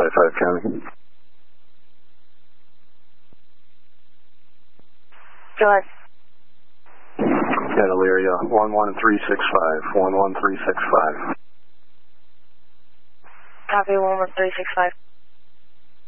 555 County. Go ahead. At Elyria, 11365, 11365. Copy, 11365.